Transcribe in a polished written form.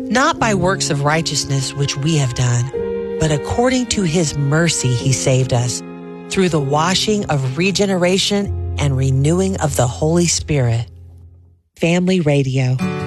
Not by works of righteousness which we have done, but according to his mercy he saved us, through the washing of regeneration and renewing of the Holy Spirit. Family Radio.